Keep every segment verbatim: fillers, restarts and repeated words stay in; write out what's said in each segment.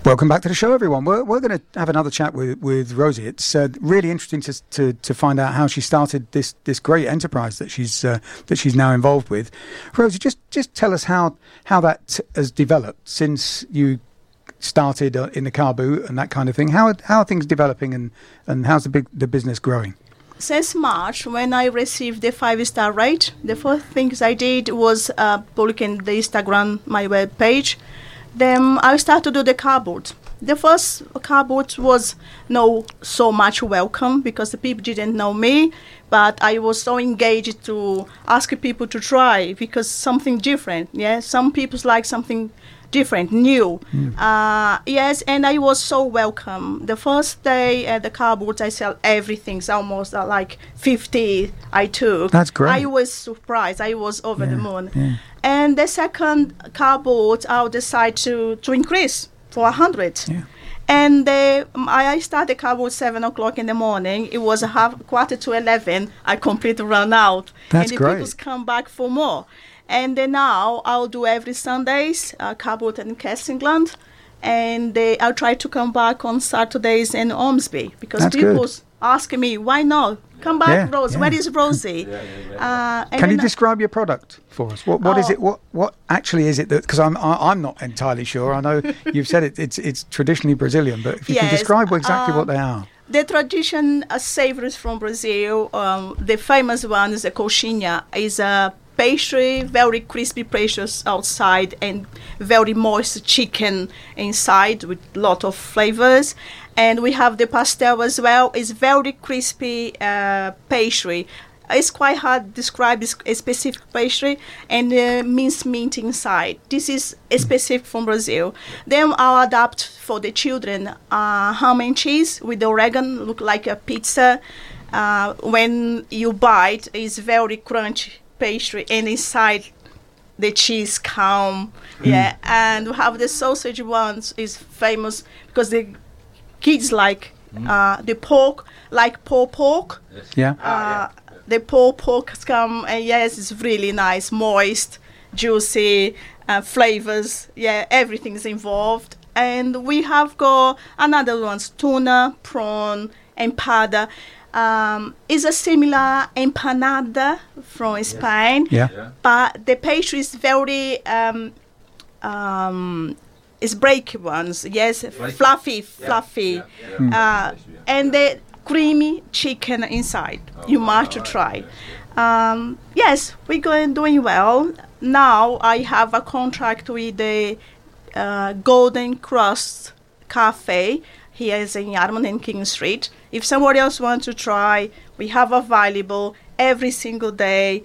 Welcome back to the show, everyone. We're, we're going to have another chat with, with Rosie. It's uh, really interesting to, to to find out how she started this this great enterprise that she's uh, that she's now involved with. Rosie, just just tell us how how that has developed since you started uh, in the car boot and that kind of thing. How how are things developing, and, and how's the big the business growing? Since March, when I received the five-star rate, the first things I did was uh, publishing the Instagram, my web page. Then I started to do the car boot. The first car boot was no so much welcome because the people didn't know me, but I was so engaged to ask people to try because something different. Yeah, some people like something different, new. Mm. Uh, yes, and I was so welcome. The first day at the car boot, I sell everything. It's almost uh, like fifty I took. That's great. I was surprised. I was over yeah, the moon. Yeah. And the second car boot, I'll decide to, to increase for one hundred. Yeah. And the, I started the car boot seven o'clock in the morning. It was a half quarter to eleven. I completely run out. That's and the great. people come back for more. And then now I'll do every Sundays, uh, car boot in Castingland. And they, I'll try to come back on Saturdays in Ormsby because That's people good. ask me, why not? Come back, Yeah, Rosie. yeah. Where is Rosie? Yeah, yeah, yeah. Uh, and Can you then- describe your product for us? What what is Oh. it? What what actually is it? That because I'm I, I'm not entirely sure. I know you've said it. It's it's traditionally Brazilian, but if you can Yes, describe exactly um, what they are. The tradition uh, savories from Brazil, um, the famous one is the coxinha, is a pastry, very crispy pastries outside and very moist chicken inside with a lot of flavors. And we have the pastel as well. It's very crispy uh, pastry. It's quite hard to describe this a specific pastry and uh, minced meat inside. This is a specific from Brazil. Then I'll adapt for the children uh, ham and cheese with the oregano, look like a pizza. Uh, when you bite, it's very crunchy pastry, and inside the cheese calm. Mm. Yeah, and we have the sausage ones is famous because the kids like mm. uh, the pork, like pulled pork. Yes. Yeah. Uh, Ah, yeah. The pulled pork come, and yes, it's really nice, moist, juicy, uh, flavors. Yeah, everything's involved. And we have got another ones, tuna, prawn, empada. Um, is a similar empanada from Yes. Spain, Yeah. Yeah. but the pastry is very um, um, is breaky ones. Yes, Flaky. fluffy, Yeah, fluffy, yeah, yeah, Mm. uh, yeah. and the creamy chicken inside. Oh, you wow, must all right, try. yeah, Um, yes, we're going doing well. Now I have a contract with the uh, Golden Cross Cafe. Here is in Yarmouth and King Street. If somebody else wants to try, we have available every single day,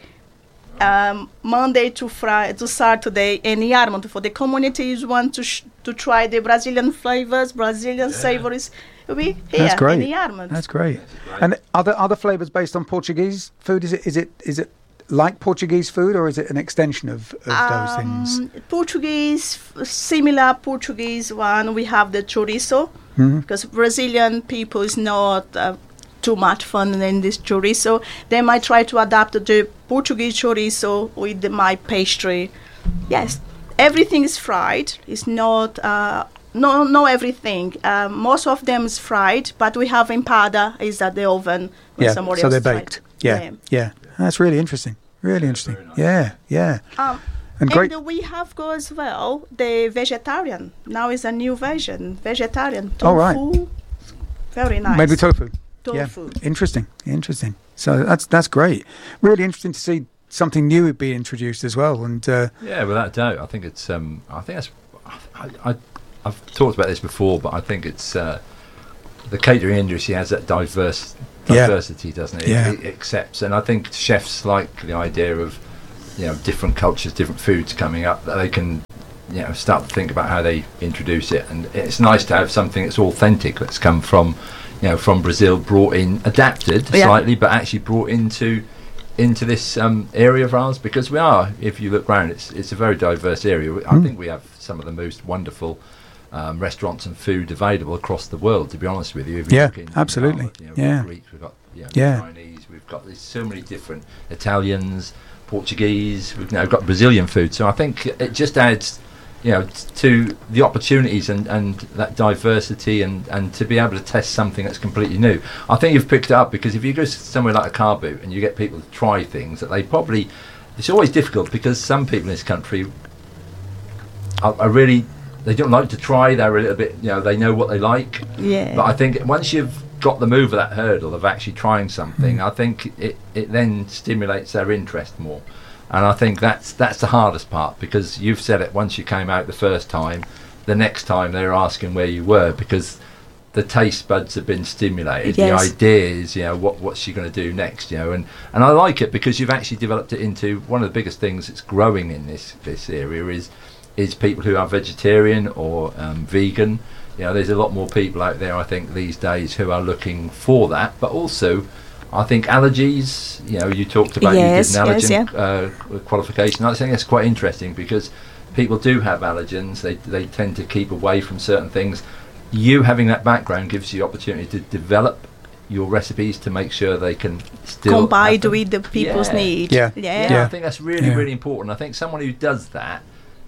um, Monday to Friday to Saturday in Yarmouth. For the communities who want to sh- to try the Brazilian flavors, Brazilian Yeah. savories, we here That's great. in Yarmouth. That's great. That's great. And other other flavors based on Portuguese food. Is it is it is it like Portuguese food, or is it an extension of, of those things? Um, Portuguese, f- similar Portuguese one, we have the chorizo, Mhm. because Brazilian people is not uh, too much fun in this chorizo. Then I try to adapt the Portuguese chorizo with the, my pastry. Yes, everything is fried. It's not, uh, no, no everything. Uh, most of them is fried, but we have empada is at the oven. when Yeah, somebody so else they're try baked. it. Yeah, yeah. That's really interesting. Really interesting. very nice. Yeah, yeah. Um, And great. And we have got as well the vegetarian. Now is a new version, vegetarian tofu. Oh, right. Very nice. Made with tofu. Tofu. Yeah, interesting, interesting. So that's that's great. Really interesting to see something new be introduced as well. And uh, Yeah, without a doubt. I think it's. Um, I think that's. I, I, I've talked about this before, but I think it's uh, the catering industry has that diverse Yeah. diversity, doesn't it? Yeah. It, it accepts, and I think chefs like the idea of, you know, different cultures, different foods coming up that they can, you know, start to think about how they introduce it. And it's nice to have something that's authentic, that's come from, you know, from Brazil, brought in, adapted Yeah. slightly, but actually brought into into this um, area of ours, because we are, if you look round, it's it's a very diverse area. I Mm. think we have some of the most wonderful um, restaurants and food available across the world, to be honest with you. If you Yeah, look in, absolutely. You know, we've Yeah. got Greeks, we've got, you know, Yeah. Chinese, we've got there's so many different Italians, Portuguese, we've now got Brazilian food. So I think it just adds you know, t- to the opportunities and, and that diversity and, and to be able to test something that's completely new. I think you've picked it up, because if you go somewhere like a car boot and you get people to try things that they probably, it's always difficult because some people in this country are, are really, they don't like to try, they're a little bit, you know, they know what they like. Yeah. But I think once you've got them over that hurdle of actually trying something, mm. I think it, it then stimulates their interest more. And I think that's that's the hardest part, because you've said it, once you came out the first time, the next time they're asking where you were, because the taste buds have been stimulated. Yes. The idea is, you know, what what's she going to do next, you know, and, and I like it because you've actually developed it into one of the biggest things that's growing in this, this area is is people who are vegetarian or um, vegan. You know, there's a lot more people out there, I think, these days who are looking for that, but also I think allergies, you know, you talked about yes, you did an allergen yes, yeah. uh, qualification. I think that's quite interesting because people do have allergens. They they tend to keep away from certain things. You having that background gives you the opportunity to develop your recipes to make sure they can still combine with the people's Yeah. yeah. need. Yeah. Yeah. Yeah, I think that's really, Yeah. really important. I think someone who does that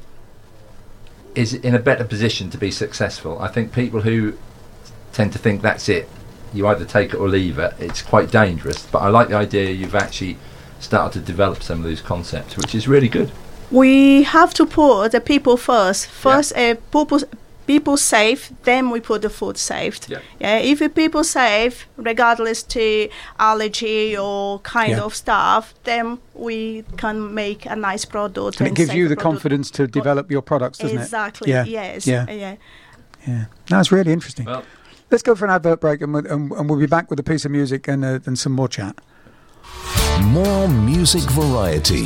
is in a better position to be successful. I think people who tend to think that's it, you either take it or leave it, it's quite dangerous. But I like the idea you've actually started to develop some of these concepts, which is really good. We have to put the people first. First, yeah. uh, people, people safe, then we put the food safe. Yeah. Yeah. If the people safe, regardless to allergy or kind Yeah. of stuff, then we can make a nice product. And it gives you safe the product. confidence to develop your products, doesn't Exactly. it? Yes. Yeah. Yeah. Yeah. That's really interesting. Well, Let's go for an advert break, and we'll, and, and we'll be back with a piece of music and, uh, and some more chat. More music variety.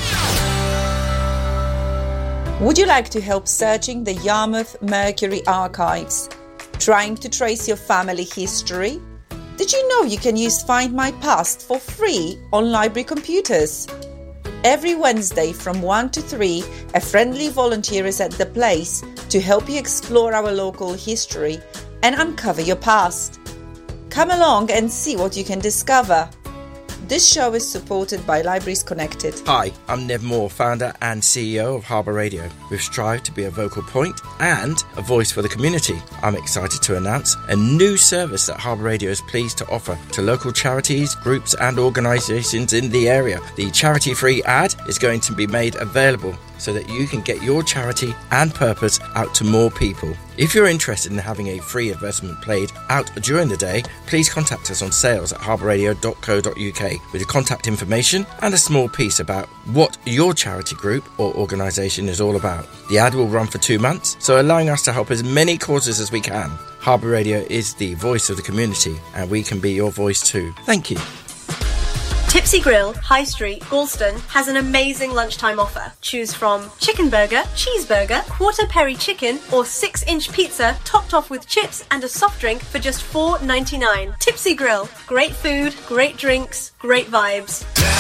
Would you like to help searching the Yarmouth Mercury archives? Trying to trace your family history? Did you know you can use Find My Past for free on library computers? Every Wednesday from one to three, a friendly volunteer is at the place to help you explore our local history and uncover your past. Come along and see what you can discover. This show is supported by Libraries Connected. Hi, I'm Nev Moore, founder and C E O of Harbour Radio. We've strived to be a vocal point and a voice for the community. I'm excited to announce a new service that Harbour Radio is pleased to offer to local charities, groups and organisations in the area. The charity-free ad is going to be made available so that you can get your charity and purpose out to more people. If you're interested in having a free advertisement played out during the day, please contact us on sales at harbour radio dot co dot uk with your contact information and a small piece about what your charity group or organisation is all about. The ad will run for two months, so allowing us to help as many causes as we can. Harbour Radio is the voice of the community, and we can be your voice too. Thank you. Tipsy Grill, High Street, Galston has an amazing lunchtime offer. Choose from chicken burger, cheeseburger, quarter peri chicken or six inch pizza topped off with chips and a soft drink for just four ninety-nine. Tipsy Grill, great food, great drinks, great vibes.